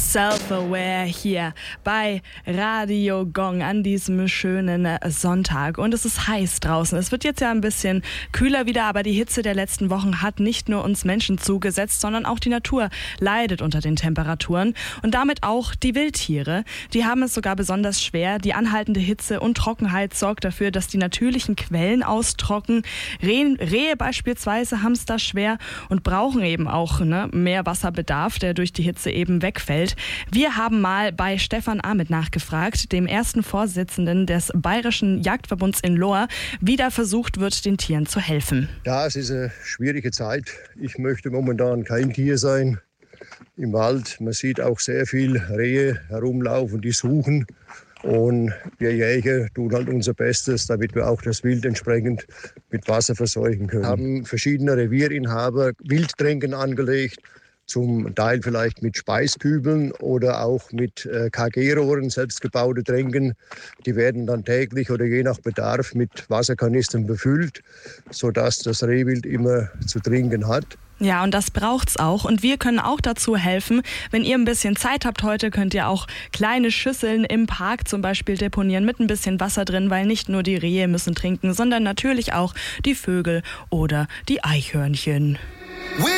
Self-Aware hier bei Radio Gong an diesem schönen Sonntag. Und es ist heiß draußen. Es wird jetzt ja ein bisschen kühler wieder, aber die Hitze der letzten Wochen hat nicht nur uns Menschen zugesetzt, sondern auch die Natur leidet unter den Temperaturen und damit auch die Wildtiere. Die haben es sogar besonders schwer. Die anhaltende Hitze und Trockenheit sorgt dafür, dass die natürlichen Quellen austrocknen. Rehe beispielsweise haben es da schwer und brauchen eben auch mehr Wasserbedarf, der durch die Hitze eben wegfällt. Wir haben mal bei Stefan Ahmed nachgefragt, dem ersten Vorsitzenden des Bayerischen Jagdverbunds in Lohr, wie da versucht wird, den Tieren zu helfen. Ja, es ist eine schwierige Zeit. Ich möchte momentan kein Tier sein im Wald. Man sieht auch sehr viel Rehe herumlaufen, die suchen. Und wir Jäger tun halt unser Bestes, damit wir auch das Wild entsprechend mit Wasser versorgen können. Wir haben verschiedene Revierinhaber Wildtränken angelegt, zum Teil vielleicht mit Speiskübeln oder auch mit KG-Rohren, selbstgebaute Tränken. Die werden dann täglich oder je nach Bedarf mit Wasserkanistern befüllt, sodass das Rehwild immer zu trinken hat. Ja, und das braucht's auch. Und wir können auch dazu helfen. Wenn ihr ein bisschen Zeit habt heute, könnt ihr auch kleine Schüsseln im Park zum Beispiel deponieren mit ein bisschen Wasser drin, weil nicht nur die Rehe müssen trinken, sondern natürlich auch die Vögel oder die Eichhörnchen.